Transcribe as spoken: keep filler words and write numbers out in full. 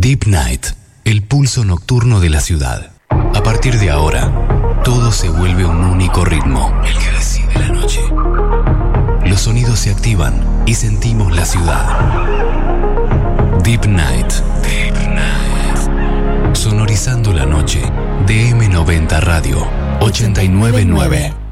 Deep Night, el pulso nocturno de la ciudad. A partir de ahora, todo se vuelve un único ritmo, el que decide la noche. Los sonidos se activan y sentimos la ciudad. Deep Night, Deep Night. Sonorizando la noche. D M noventa Radio, ochenta y nueve punto nueve.